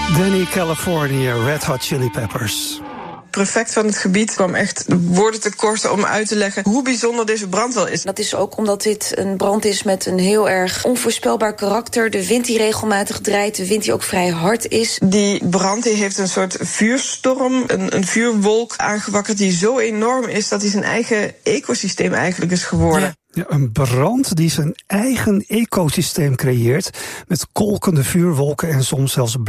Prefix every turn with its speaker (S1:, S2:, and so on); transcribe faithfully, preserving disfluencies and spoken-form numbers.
S1: Danny California, Red Hot Chili Peppers.
S2: Prefect van het gebied kwam echt woorden tekort om uit te leggen hoe bijzonder deze brand wel is.
S3: Dat is ook omdat dit een brand is met een heel erg onvoorspelbaar karakter. De wind die regelmatig draait, de wind die ook vrij hard is.
S2: Die brand die heeft een soort vuurstorm, een, een vuurwolk aangewakkerd die zo enorm is dat hij zijn eigen ecosysteem eigenlijk is geworden.
S1: Ja. Ja, een brand die zijn eigen ecosysteem creëert met kolkende vuurwolken en soms zelfs